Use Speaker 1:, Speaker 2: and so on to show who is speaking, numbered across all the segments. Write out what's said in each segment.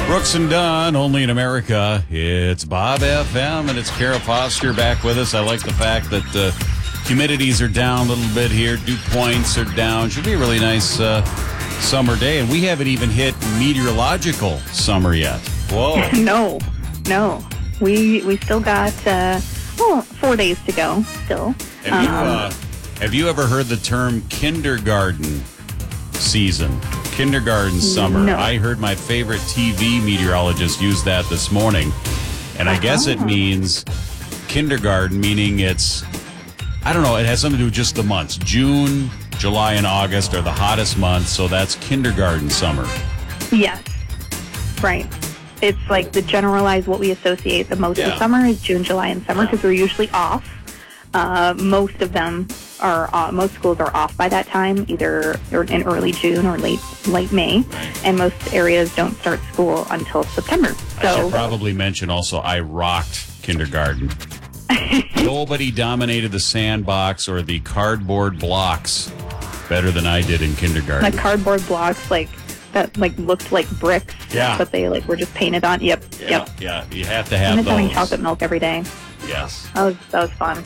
Speaker 1: Brooks and Dunn, only in America. It's Bob FM, and it's Kara Foster back with us. I like the fact that humidities are down a little bit here. Dew points are down. Should be a really nice summer day, and we haven't even hit meteorological summer yet. Whoa.
Speaker 2: No. We still got 4 days to go still.
Speaker 1: Have you ever heard the term kindergarten season? Kindergarten summer.
Speaker 2: No.
Speaker 1: I heard my favorite TV meteorologist use that this morning, and I guess it means kindergarten, meaning it's, I don't know, it has something to do with just the months. June, July, and August are the hottest months, so that's kindergarten summer.
Speaker 2: Yes, right. It's like the generalized, what we associate the most with summer is June, July, and summer because we're usually off. Most schools are off by that time, either in early June or late May, and most areas don't start school until September. So
Speaker 1: I should probably mention also I rocked kindergarten. Nobody dominated the sandbox or the cardboard blocks better than I did in kindergarten.
Speaker 2: The cardboard blocks that looked like bricks, but they were just painted on. Yep.
Speaker 1: Yeah, you have to have
Speaker 2: those. Having chocolate milk every day.
Speaker 1: Yes.
Speaker 2: That was fun.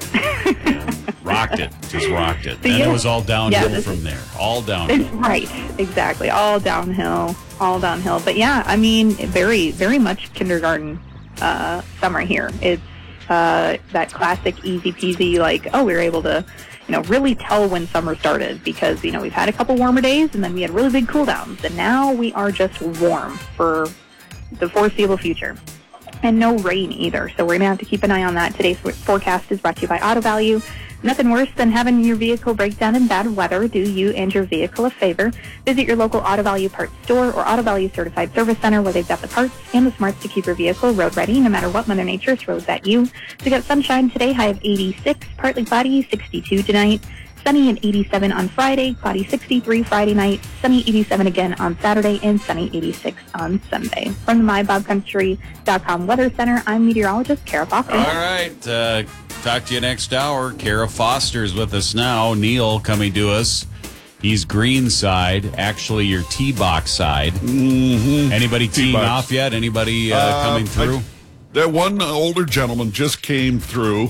Speaker 1: Rocked it. Just rocked it. And it was all downhill from there. All downhill.
Speaker 2: Right. Exactly. All downhill. But yeah, I mean, very, very much kindergarten summer here. It's that classic easy peasy, we were able to, really tell when summer started because, we've had a couple warmer days and then we had really big cool downs. And now we are just warm for the foreseeable future. And no rain either, so we're going to have to keep an eye on that. Today's forecast is brought to you by Auto Value. Nothing worse than having your vehicle break down in bad weather. Do you and your vehicle a favor. Visit your local Auto Value parts store or Auto Value certified service center where they've got the parts and the smarts to keep your vehicle road ready no matter what Mother Nature throws at you. So we got sunshine today, high of 86, partly cloudy, 62 tonight. Sunny and 87 on Friday, cloudy 63 Friday night, sunny 87 again on Saturday, and sunny 86 on Sunday. From the MyBobCountry.com Weather Center, I'm meteorologist Kara Foster.
Speaker 1: All right. Talk to you next hour. Kara Foster's with us now. Neil coming to us. He's green side, actually your T-box side.
Speaker 3: Mm-hmm.
Speaker 1: Anybody teeing off yet? Anybody coming through?
Speaker 3: That one older gentleman just came through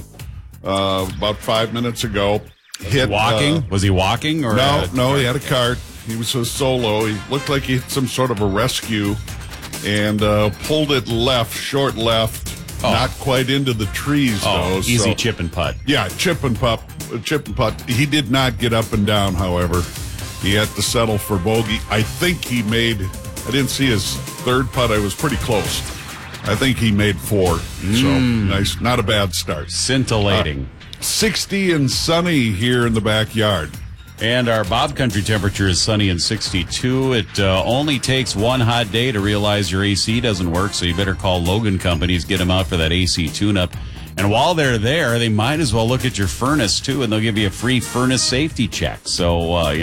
Speaker 3: about 5 minutes ago.
Speaker 1: Walking? Was he walking? Or
Speaker 3: No, he had a cart. He was a solo. He looked like he had some sort of a rescue and pulled it left, short left, not quite into the trees, though.
Speaker 1: Easy chip and putt.
Speaker 3: Yeah, chip and putt. He did not get up and down, however. He had to settle for bogey. I think he made, I didn't see his third putt. I was pretty close. I think he made 4. So nice, not a bad start.
Speaker 1: Scintillating.
Speaker 3: 60 and sunny here in the backyard.
Speaker 1: And our Bob Country temperature is sunny and 62. It only takes one hot day to realize your AC doesn't work, so you better call Logan Companies, get them out for that AC tune-up. And while they're there, they might as well look at your furnace, too, and they'll give you a free furnace safety check. So,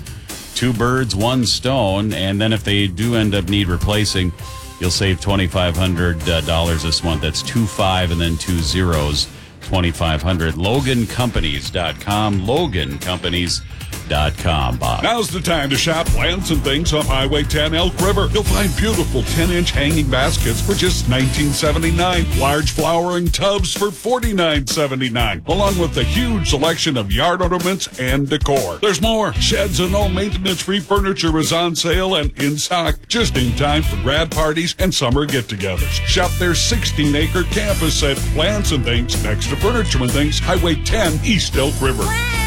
Speaker 1: 2 birds, 1 stone, and then if they do end up need replacing, you'll save $2,500 this month. That's 2-5 and then 2 zeros. 2,500. LoganCompanies.com. LoganCompanies.com, Bob.
Speaker 4: Now's the time to shop Plants and Things on Highway 10 Elk River. You'll find beautiful 10-inch hanging baskets for just $19.79. Large flowering tubs for $49.79. Along with a huge selection of yard ornaments and decor. There's more. Sheds and all maintenance-free furniture is on sale and in stock just in time for grad parties and summer get-togethers. Shop their 16-acre campus at Plants and Things next to Furniture and Things, Highway 10, East Elk River.